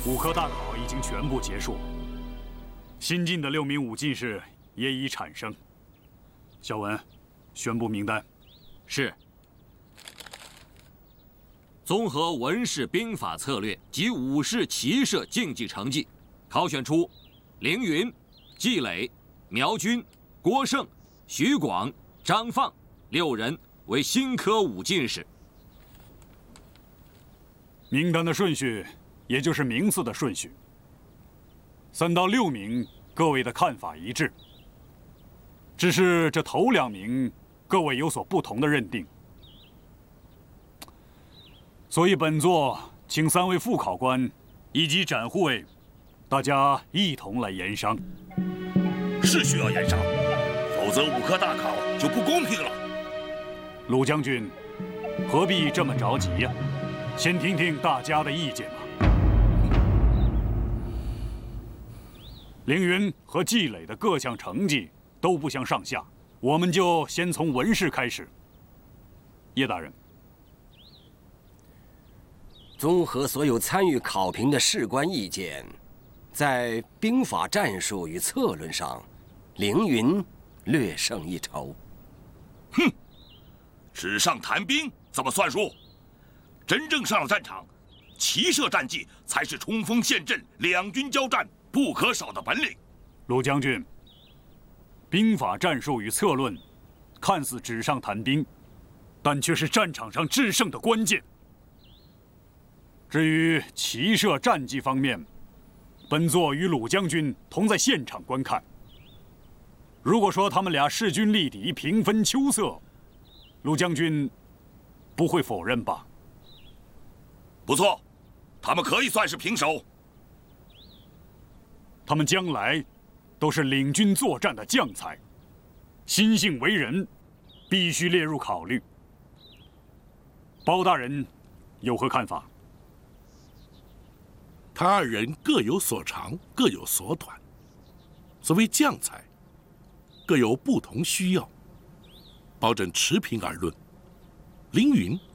武科大考已经全部结束，新进的6名武进士也已产生。小文，宣布名单。 是。综合文士兵法策略及武士骑射竞技成绩，考选出凌云、纪磊、苗军、郭胜、徐广、张放6人为新科武进士。 名单的顺序，也就是名次的顺序。3到6名，各位的看法一致。只是这头2名，各位有所不同的认定。所以本座请3位副考官以及展护卫，大家一同来研商。 是需要研商，否则武科大考就不公平了。 鲁将军，何必这么着急呀？先听听大家的意见吧。凌云和纪磊的各项成绩都不相上下，我们就先从文士开始。叶大人， 综合所有参与考评的士官意见，在兵法战术与策论上，凌云略胜一筹。 哼，纸上谈兵怎么算数？真正上了战场，骑射战技才是冲锋陷阵、两军交战不可少的本领。 鲁将军，兵法战术与策论看似纸上谈兵，但却是战场上制胜的关键。至于骑射战技方面，本座与鲁将军同在现场观看。如果说他们俩势均力敌、平分秋色，鲁将军不会否认吧？ 不错，他们可以算是平手。 他们将来都是领军作战的将才，心性为人必须列入考虑。包大人有何看法？ 他2人各有所长，各有所短。所谓将才，各有不同需要，保证持平而论。凌云